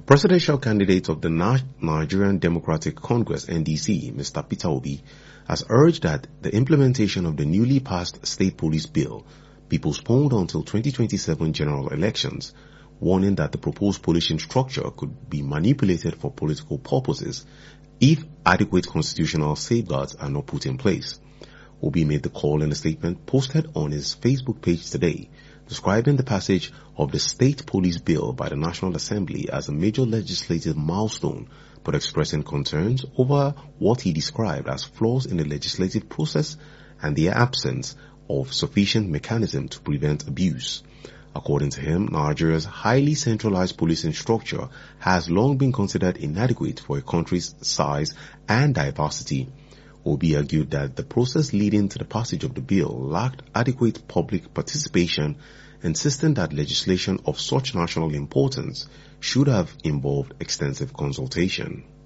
The presidential candidate of the Nigerian Democratic Congress (NDC), Mr. Peter Obi, has urged that the implementation of the newly passed State Police Bill be postponed until 2027 general elections, warning that the proposed policing structure could be manipulated for political purposes if adequate constitutional safeguards are not put in place. Obi made the call in a statement posted on his Facebook page today, describing the passage of the State Police Bill by the National Assembly as a major legislative milestone, but expressing concerns over what he described as flaws in the legislative process and the absence of sufficient mechanism to prevent abuse. According to him, Nigeria's highly centralized policing structure has long been considered inadequate for a country's size and diversity. Obi argued that the process leading to the passage of the bill lacked adequate public participation, insisting that legislation of such national importance should have involved extensive consultation.